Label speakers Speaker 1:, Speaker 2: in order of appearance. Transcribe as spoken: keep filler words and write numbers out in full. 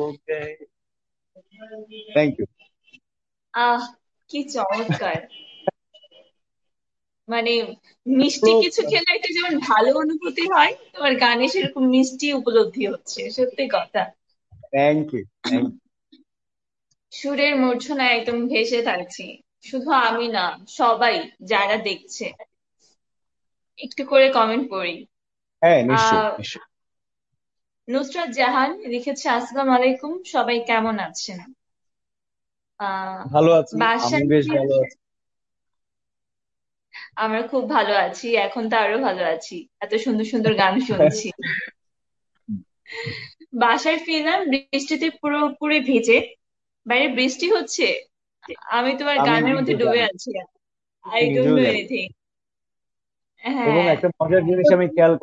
Speaker 1: Okay, thank you.
Speaker 2: আহ কি চমৎকার! মানে
Speaker 1: তো
Speaker 2: মিষ্টি কিছু খেলে একটা যেমন ভালো অনুভূতি হয়, তোমার গানে সেরকম মিষ্টি উপলব্ধি হচ্ছে, সত্যি কথা।
Speaker 1: থ্যাংক ইউ, থ্যাংক
Speaker 2: সুরের মূর্ছনায় একদম ভেসে থাকছি। শুধু আমি না, সবাই যারা দেখছে। একটু করে কমেন্ট পড়ি।
Speaker 1: হ্যাঁ, নিশ্চয়ই
Speaker 2: আহ
Speaker 1: নিশ্চয়ই।
Speaker 2: নুসরাত জাহান লিখেছে, আসসালামু আলাইকুম, সবাই কেমন আছেন? আহ
Speaker 1: ভালো আছি, আমি
Speaker 2: বাসার
Speaker 1: বেশ ভালো আছি।
Speaker 2: আমরা খুব ভালো আছি, এখন তো আরো ভালো আছি, এত সুন্দর সুন্দর গান শুনছি। বাসায় ফিরলাম বৃষ্টিতে পুরোপুরি ভিজে। বাইরে বৃষ্টি হচ্ছে, আমি তোমার
Speaker 1: আমি
Speaker 2: গানের মধ্যে
Speaker 1: কিন্তু
Speaker 2: ডুবে
Speaker 1: জানি,
Speaker 2: আছি।
Speaker 1: আমি
Speaker 2: আই ডোন্ট
Speaker 1: নিজেও
Speaker 2: নো
Speaker 1: জানি।
Speaker 2: এনিথিং।
Speaker 1: এবং
Speaker 2: হ্যাঁ।
Speaker 1: একটা মজার জিনিস আমি খেয়াল